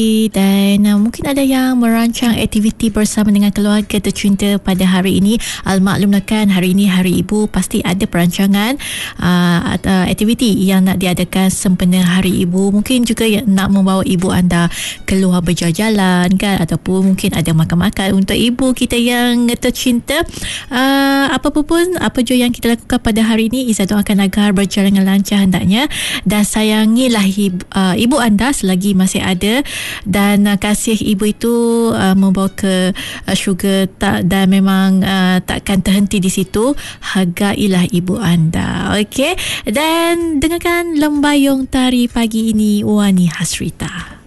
Dan mungkin ada yang merancang aktiviti bersama dengan keluarga tercinta pada hari ini. Maklumlah kan, hari ini Hari Ibu, pasti ada perancangan aktiviti yang nak diadakan sempena Hari Ibu. Mungkin juga yang nak membawa ibu anda keluar berjalan-jalan kan, ataupun mungkin ada makan-makan untuk ibu kita yang tercinta. Apa pun apa jua yang kita lakukan pada hari ini, Izzah doakan agar berjalan dengan lancar hendaknya, dan sayangilah ibu anda selagi masih ada. Dan kasih ibu itu membawa ke syurga dan memang takkan terhenti di situ. Hargailah ibu anda. Okey, dan dengarkan Lembayung Tari pagi ini, Wani Hasrita.